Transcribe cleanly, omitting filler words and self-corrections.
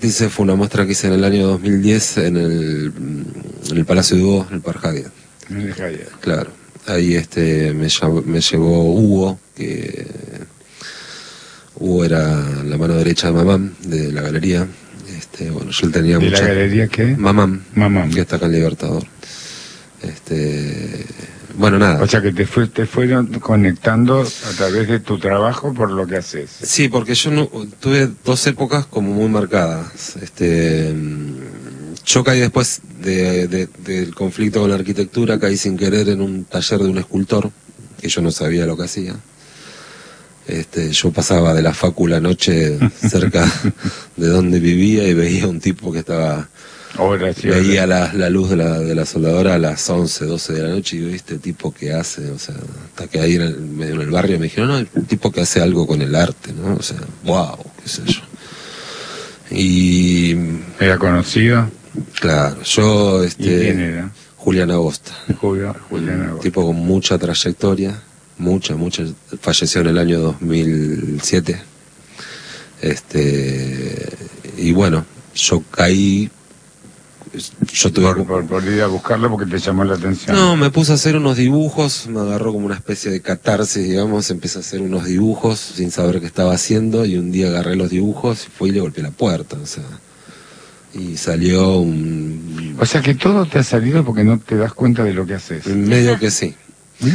Dice, fue una muestra que hice en el año 2010 en el Palacio de Hugo, en el Parque Hyatt. En el Hyatt. Claro. Ahí me llevó Hugo, que Hugo era la mano derecha de Mamam, de la galería. Bueno, yo tenía ¿De mucha... la galería qué? Mamam, que está acá en Libertador. Bueno, nada. O sea que te fueron conectando a través de tu trabajo por lo que haces. Sí, porque yo tuve dos épocas como muy marcadas. Yo caí después del conflicto con la arquitectura, caí sin querer en un taller de un escultor, que yo no sabía lo que hacía. Yo pasaba de la facu la noche cerca de donde vivía y veía un tipo que estaba... veía la luz de la soldadora a las 11, 12 de la noche y digo, ¿este tipo que hace? O sea, hasta que ahí medio en el barrio me dijeron, no, el tipo que hace algo con el arte, ¿no? O sea, wow, qué sé yo. Y... ¿Era conocido? Claro, yo... ¿Y quién era? Julián Agosta. Julián Agosta. Tipo con mucha trayectoria, mucha, falleció en el año 2007. Y bueno, yo caí... Yo tuve por ir a buscarlo porque te llamó la atención. No, me puse a hacer unos dibujos, me agarró como una especie de catarsis, digamos, empecé a hacer unos dibujos sin saber qué estaba haciendo y un día agarré los dibujos y fui y le golpeé la puerta, o sea, y salió un... O sea que todo te ha salido porque no te das cuenta de lo que haces. Medio que sí.